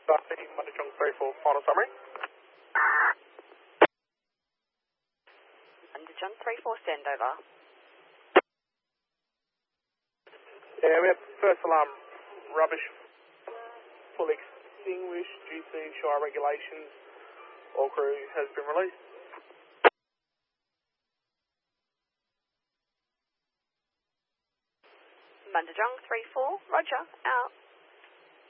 Mundajong 34, final summary. Mundajong 34, stand over. Yeah, we have first alarm rubbish fully extinguished, GC, Shire regulations. All crew has been released. Mundajong 34, roger, out.